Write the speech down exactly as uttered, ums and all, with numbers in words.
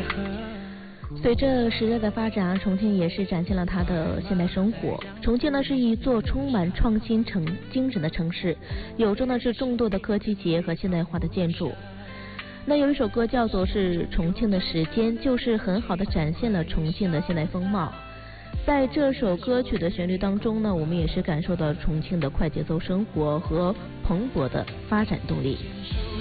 随着时代的发展，重庆也是展现了它的现代生活。重庆呢是一座充满创新城精神的城市，有着呢是众多的科技企业和现代化的建筑。那有一首歌叫做是《重庆的时间》，就是很好的展现了重庆的现代风貌。在这首歌曲的旋律当中呢，我们也是感受到重庆的快节奏生活和蓬勃的发展动力。